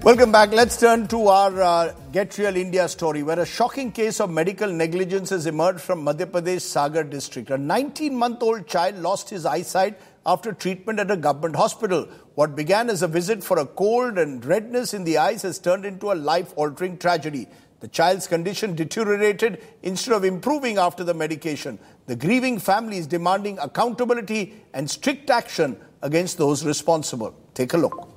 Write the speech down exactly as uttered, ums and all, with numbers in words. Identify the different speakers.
Speaker 1: Welcome back. Let's turn to our uh, Get Real India story, where a shocking case of medical negligence has emerged from Madhya Pradesh Sagar district. A nineteen-month-old child lost his eyesight after treatment at a government hospital. What began as a visit for a cold and redness in the eyes has turned into a life-altering tragedy. The child's condition deteriorated instead of improving after the medication. The grieving family is demanding accountability and strict action against those responsible. Take a look.